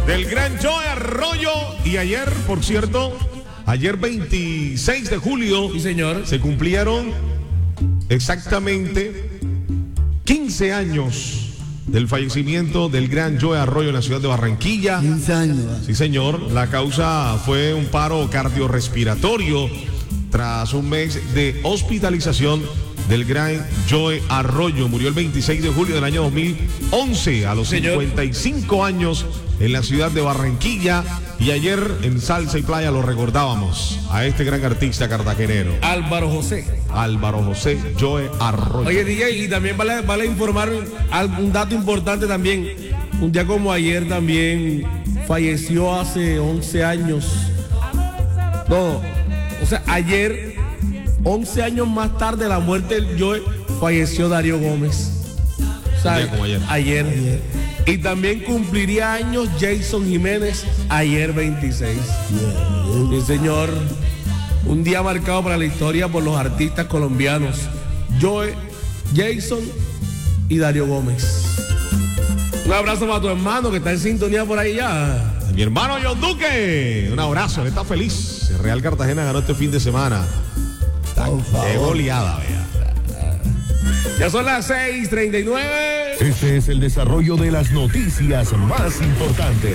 Del gran Joe Arroyo. Y ayer, por cierto, ayer 26 de julio, sí, señor, se cumplieron exactamente 15 años del fallecimiento del gran Joe Arroyo en la ciudad de Barranquilla. 15 años. Sí, señor. La causa fue un paro cardiorrespiratorio tras un mes de hospitalización del gran Joe Arroyo. Murió el 26 de julio del año 2011 a los 55 años en la ciudad de Barranquilla. Y ayer en Salsa y Playa lo recordábamos a este gran artista cartagenero, Álvaro José Joe Arroyo. Oye, DJ, y también vale informar un dato importante también. Un día como ayer también falleció hace 11 años. No, o sea, ayer, 11 años más tarde de la muerte del Joe, falleció Darío Gómez. O sea, como ayer. Y también cumpliría años Jason Jiménez ayer 26. Sí, señor. Un día marcado para la historia por los artistas colombianos Joe, Jason y Darío Gómez. Un abrazo para tu hermano que está en sintonía por ahí ya. Mi hermano John Duque, un abrazo, él está feliz. El Real Cartagena ganó este fin de semana. Qué goleada, vea. Ya son las 6:39. Este es el desarrollo de las noticias más importantes.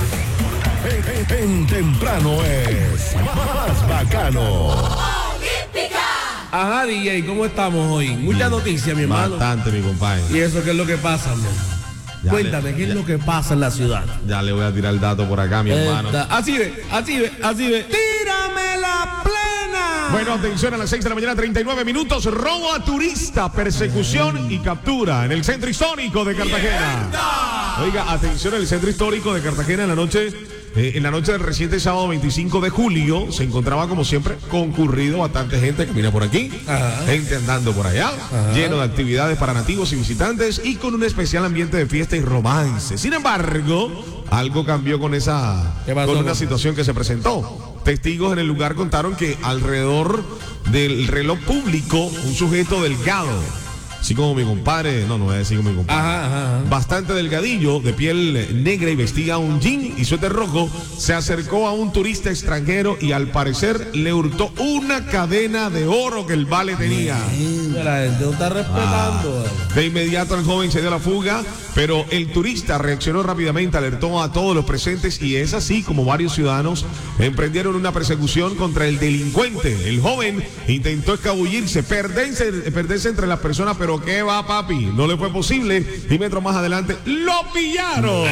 En temprano es más bacano. Ajá, DJ, ¿cómo estamos hoy? Muchas noticias, mi hermano. Bastante, mi compadre. ¿Y eso qué es lo que pasa, mi hermano? Cuéntame, ¿qué es lo que pasa en la ciudad? Ya le voy a tirar el dato por acá, mi hermano. Así ve. ¡Tírame la plena! Bueno, atención, a las 6 de la mañana, 39 minutos. Robo a turista, persecución y captura en el centro histórico de Cartagena. Oiga, atención, en el centro histórico de Cartagena en la noche del reciente sábado 25 de julio se encontraba, como siempre, concurrido bastante gente que viene por aquí, gente andando por allá, lleno de actividades para nativos y visitantes y con un especial ambiente de fiesta y romance. Sin embargo, algo cambió con una situación que se presentó. Testigos en el lugar contaron que alrededor del reloj público, un sujeto delgado, así como mi compadre, no voy a decir como mi compadre, bastante delgadillo, de piel negra y vestía un jean y suéter rojo, se acercó a un turista extranjero y al parecer le hurtó una cadena de oro que el vale tenía. La gente no está respetando. De inmediato el joven se dio a la fuga, pero el turista reaccionó rápidamente, alertó a todos los presentes y es así como varios ciudadanos emprendieron una persecución contra el delincuente. El joven intentó escabullirse, perderse entre las personas, pero ¿qué va, papi? No le fue posible y metros más adelante ¡lo pillaron!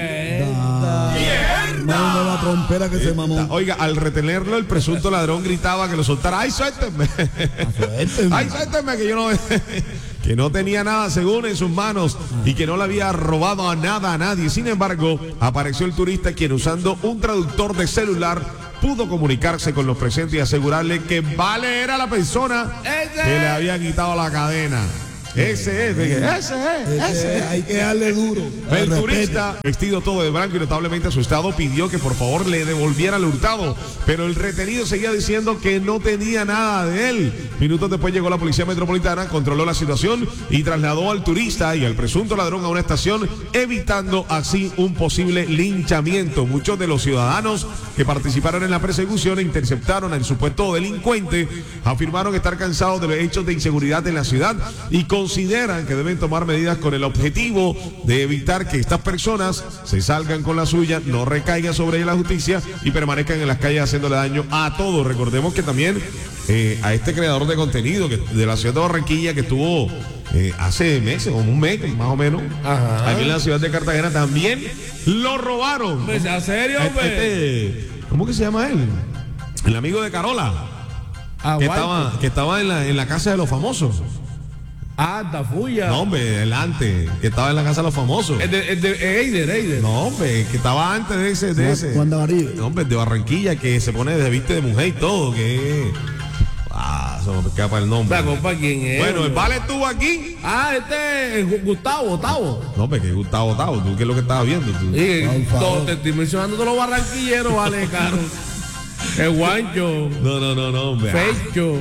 Mano, la trompera que se mamó. Oiga, al retenerlo, el presunto ladrón gritaba que lo soltara. ¡Ay, suéltenme! ¡Ay, suéltenme! Que no tenía nada según en sus manos y que no le había robado a nadie. Sin embargo, apareció el turista quien, usando un traductor de celular, pudo comunicarse con los presentes y asegurarle que Vale era la persona que le había quitado la cadena. Ese es. Hay que darle duro. El turista, vestido todo de blanco y notablemente asustado, pidió que por favor le devolviera el hurtado, pero el retenido seguía diciendo que no tenía nada de él. Minutos después llegó la policía metropolitana, controló la situación y trasladó al turista y al presunto ladrón a una estación, evitando así un posible linchamiento. Muchos de los ciudadanos que participaron en la persecución e interceptaron al supuesto delincuente afirmaron estar cansados de los hechos de inseguridad en la ciudad y consideran que deben tomar medidas con el objetivo de evitar que estas personas se salgan con la suya, no recaigan sobre la justicia y permanezcan en las calles haciéndole daño a todos. Recordemos que también a este creador de contenido de la ciudad de Barranquilla, que estuvo hace meses, como un mes más o menos, aquí en la ciudad de Cartagena, también lo robaron. Pues, ¿en serio, hombre? ¿Cómo que se llama él? El amigo de Carola, que estaba en la casa de los famosos. Tafuya. No, hombre, delante, que estaba en la casa de los famosos. El de Eider. No, hombre, que estaba antes de ese. Juan Darío. No, hombre, de Barranquilla, que se pone de viste de mujer y todo, que... eso me escapa el nombre. ¿La compa quién es? Bueno, el Vale estuvo aquí. Gustavo. No, hombre, que Gustavo, ¿tú qué es lo que estabas viendo? Tú? Te estoy mencionando todos los barranquilleros, vale, caro. El Guancho. No, hombre. Fecho.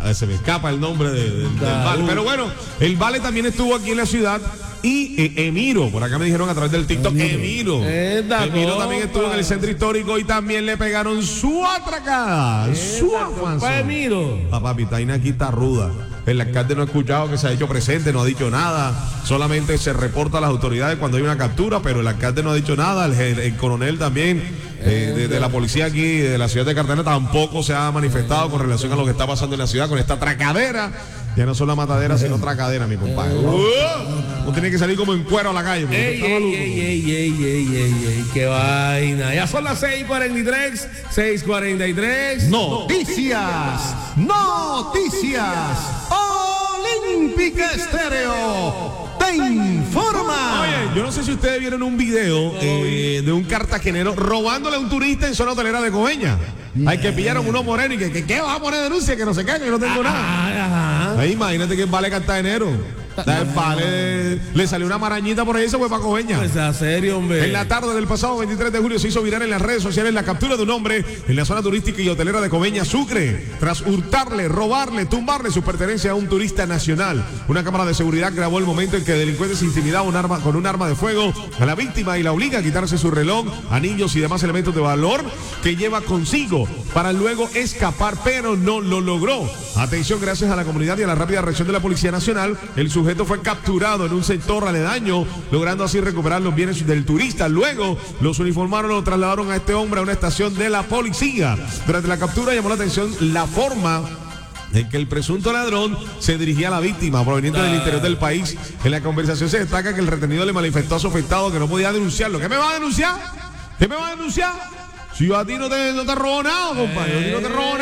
se me escapa el nombre del vale. Pero bueno, el vale también estuvo aquí en la ciudad. Y Emiro, por acá me dijeron a través del TikTok, Emiro también estuvo en el centro histórico y también le pegaron su atracada. Su afanzo. Papá, Pitaina aquí está ruda. El alcalde no ha escuchado que se ha hecho presente, no ha dicho nada. Solamente se reporta a las autoridades cuando hay una captura, pero el alcalde no ha dicho nada. El coronel también de la policía aquí de la ciudad de Cartagena tampoco se ha manifestado con relación a lo que está pasando en la ciudad con esta tracadera. Ya no son la matadera, sino tracadera, mi compadre. No tiene que salir como en cuero a la calle. Ey, qué vaina. Ya son las 6:43, 6:43. Noticias. Olímpica Estéreo te informa. Oye, yo no sé si ustedes vieron un video de un cartagenero robándole a un turista en zona hotelera de Coveñas. Hay que pillaron unos morenos y que vas a poner denuncia, que no se cae, que no tengo nada. Ahí imagínate que el vale cartagenero. El vale le salió una marañita por ahí y se fue para Coveñas. Pues a serio, hombre. En la tarde del pasado 23 de julio se hizo viral en las redes sociales la captura de un hombre en la zona turística y hotelera de Coveñas, Sucre, tras hurtarle, robarle, tumbarle su pertenencia a un turista nacional. Una cámara de seguridad grabó el momento en que el delincuente se intimidaba con un arma de fuego a la víctima y la obliga a quitarse su reloj, anillos y demás elementos de valor que lleva consigo para luego escapar, pero no lo logró. Atención, gracias a la comunidad y a la rápida reacción de la Policía Nacional, el sujeto fue capturado en un sector aledaño, logrando así recuperar los bienes del turista. Luego los uniformaron, lo trasladaron a este hombre a una estación de la policía. Durante la captura llamó la atención la forma en que el presunto ladrón se dirigía a la víctima proveniente del interior del país. En la conversación se destaca que el retenido le manifestó a su afectado que no podía denunciarlo. ¿Qué me va a denunciar? ¿Qué me va a denunciar? Si yo a ti no te robó nada, compadre, a ti no te robó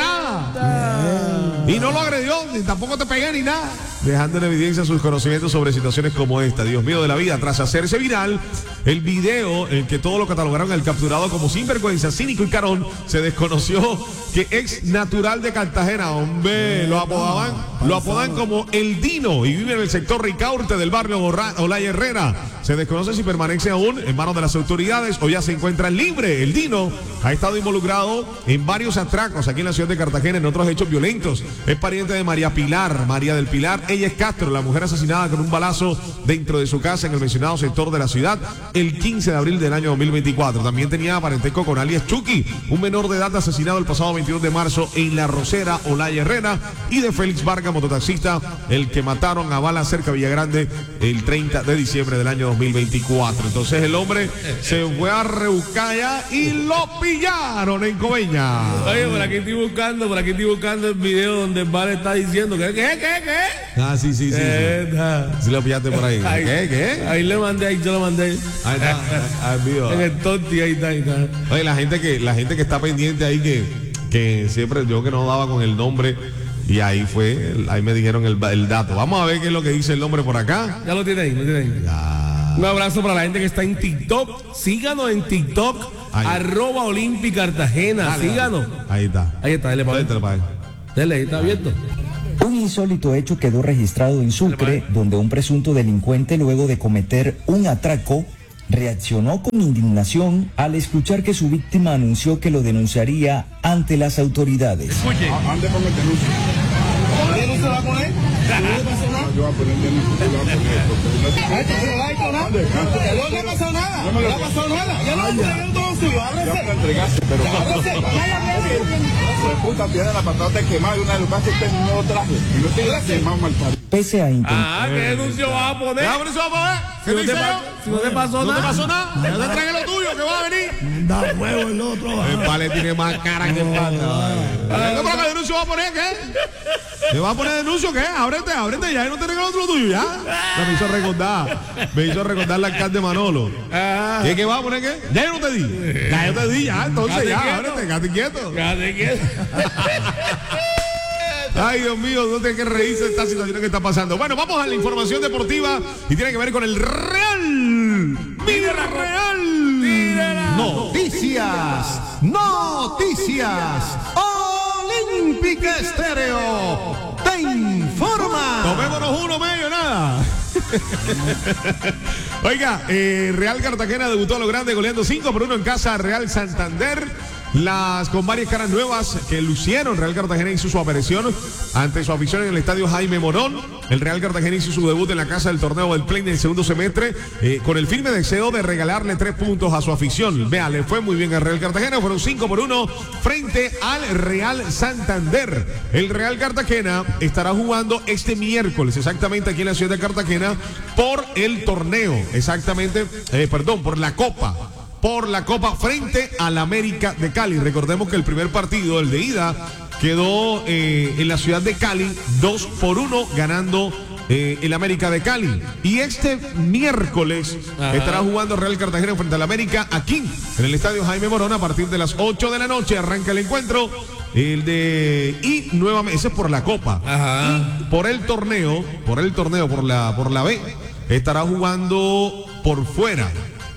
nada. Y no lo agredió, ni tampoco te pegué ni nada. Dejando en evidencia sus conocimientos sobre situaciones como esta. Dios mío de la vida, tras hacerse viral el video en que todos lo catalogaron al capturado como sinvergüenza, cínico y carón, se desconoció que ex natural de Cartagena, hombre, lo apodan como el Dino y vive en el sector Ricaurte del barrio Olaya Herrera. Se desconoce si permanece aún en manos de las autoridades o ya se encuentra libre. El Dino ha estado involucrado en varios atracos aquí en la ciudad de Cartagena, en otros hechos violentos. Es pariente de María del Pilar. Ella es Castro, la mujer asesinada con un balazo dentro de su casa en el mencionado sector de la ciudad el 15 de abril del año 2024. También tenía parentesco con alias Chucky, un menor de edad asesinado el pasado 22 de marzo en La Rosera, Olaya Herrera, y de Félix Vargas, mototaxista, el que mataron a bala cerca de Villagrande el 30 de diciembre del año 2024. Entonces el hombre se fue a rebuscar allá y lo pillaron en Coveñas. Oye, por aquí estoy buscando el video donde el vale está diciendo ¿qué? Ah, sí. Sí lo pillaste por ahí. ¿Qué? Ahí yo lo mandé. Ahí está, el video. En el tonti, ahí está. Oye, la gente que está pendiente ahí, que siempre yo que no daba con el nombre, y ahí me dijeron el dato. Vamos a ver qué es lo que dice el nombre por acá. Ya lo tiene ahí. Ya. Un abrazo para la gente que está en TikTok. Síganos en TikTok, @Olímpica Cartagena. Síganos. Ahí está, dale para ver. Dale, ahí está abierto. Un insólito hecho quedó registrado en Sucre, donde un presunto delincuente, luego de cometer un atraco, reaccionó con indignación al escuchar que su víctima anunció que lo denunciaría ante las autoridades. Escuche. Ande con el denuncio. ¿Qué denuncio va a poner? ¿No le pasó nada? Yo voy a poner denuncio. ¿No le pasó nada? ¿No le pasó nada? Ya no le entregué todo suyo. Ábrese. Ya me entregaste, pero... puta, tiene la patada quemada y una de las que está en un nuevo traje. Y no te quemado mal parido. Pese a intentar... ¿qué denuncio vas a poner? ¿Qué denuncio vas a poner? Si no te pasó nada. ¿No te pasó nada? Ya te traje lo tuyo, que va a venir. Da huevo el otro. El vale tiene más cara que el pata. ¿Qué denuncio va a poner? ¿Qué? ¿Te va a poner denuncio? ¿Qué? Ábrete, ya no te regalo lo tuyo, ya. Me hizo recordar el alcalde Manolo. ¿Qué va a poner qué? Ya yo no te di. Entonces ya, ábrete, quédate quieto. Ay, Dios mío, no tiene que reírse de esta situación que está pasando. Bueno, vamos a la información deportiva y tiene que ver con el Real Villarreal. Noticias. Olímpica Estéreo te informa. Tomémonos uno medio, nada. Oiga, Real Cartagena debutó a lo grande goleando 5-1 en casa a Real Santander. con varias caras nuevas que lucieron. Real Cartagena hizo su aparición ante su afición en el estadio Jaime Morón. El Real Cartagena hizo su debut en la casa del torneo del Play en el segundo semestre con el firme deseo de regalarle 3 puntos a su afición. Vea, le fue muy bien al Real Cartagena, fueron 5-1 frente al Real Santander. El Real Cartagena estará jugando este miércoles, exactamente aquí en la ciudad de Cartagena, por el torneo, por la Copa. Por la Copa frente al América de Cali. Recordemos que el primer partido, el de ida, quedó en la ciudad de Cali 2-1 ganando el América de Cali. Y este miércoles estará jugando Real Cartagena frente al América aquí en el estadio Jaime Morón a partir de las 8 de la noche. Arranca el encuentro. Y nuevamente, ese es por la Copa. Y por el torneo, por la B, estará jugando por fuera.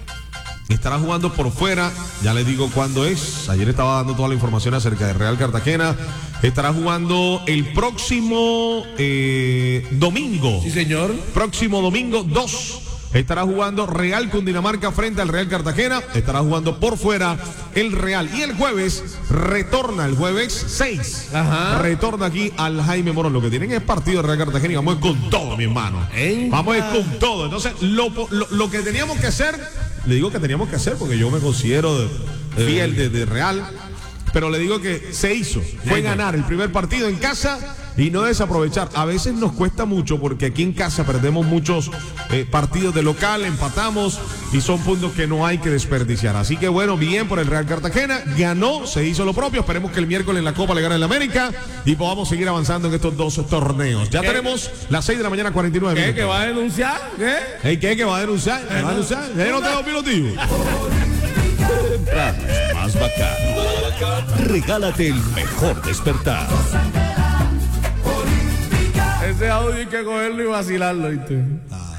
Ya les digo cuándo es. Ayer estaba dando toda la información acerca de Real Cartagena. Estará jugando el próximo domingo. Sí, señor. Próximo domingo 2. Estará jugando Real Cundinamarca frente al Real Cartagena. Estará jugando por fuera el Real. Y el jueves retorna, el jueves 6. Retorna aquí al Jaime Morón. Lo que tienen es partido de Real Cartagena y vamos con todo, mi hermano. Vamos con todo. Entonces, lo que teníamos que hacer, le digo que teníamos que hacer porque yo me considero fiel de Real. Pero le digo que se hizo. Fue ganar el primer partido en casa y no desaprovechar. A veces nos cuesta mucho porque aquí en casa perdemos muchos partidos de local, empatamos y son puntos que no hay que desperdiciar. Así que bueno, bien por el Real Cartagena. Ganó, se hizo lo propio. Esperemos que el miércoles en la Copa le gane el América y podamos seguir avanzando en estos 2 torneos. Ya tenemos las 6 de la mañana, 49 minutos. ¿Qué va a denunciar? ¿Qué va a denunciar? Ya no tengo pilotivo. Más bacano. Regálate el mejor despertar. Ese audio hay que cogerlo y vacilarlo, ¿viste?